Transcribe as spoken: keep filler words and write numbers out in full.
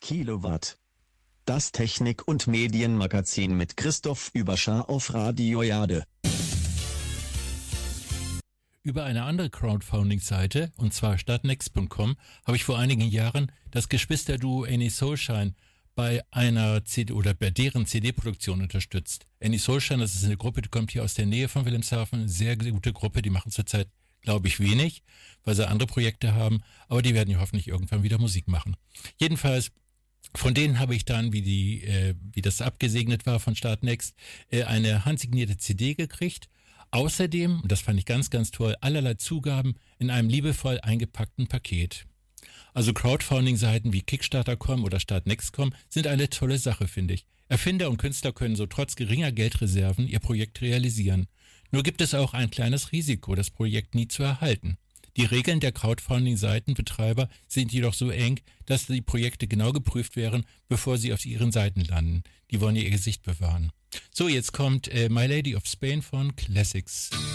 Kilowatt. Das Technik- und Medienmagazin mit Christoph Überschar auf Radio Jade. Über eine andere Crowdfunding-Seite, und zwar stadtnext punkt com, habe ich vor einigen Jahren das Geschwisterduo Any Soulshine bei einer C D oder bei deren C D-Produktion unterstützt. Any Soulshine, das ist eine Gruppe, die kommt hier aus der Nähe von Wilhelmshaven, sehr gute Gruppe, die machen zurzeit, glaube ich, wenig, weil sie andere Projekte haben, aber die werden ja hoffentlich irgendwann wieder Musik machen. Jedenfalls, von denen habe ich dann, wie die, äh, wie das abgesegnet war von Startnext, äh, eine handsignierte C D gekriegt. Außerdem, und das fand ich ganz, ganz toll, allerlei Zugaben in einem liebevoll eingepackten Paket. Also Crowdfunding-Seiten wie Kickstarter punkt com oder Startnext punkt com sind eine tolle Sache, finde ich. Erfinder und Künstler können so trotz geringer Geldreserven ihr Projekt realisieren. Nur gibt es auch ein kleines Risiko, das Projekt nie zu erhalten. Die Regeln der Crowdfunding-Seitenbetreiber sind jedoch so eng, dass die Projekte genau geprüft werden, bevor sie auf ihren Seiten landen. Die wollen ihr Gesicht bewahren. So, jetzt kommt äh, My Lady of Spain von Classics.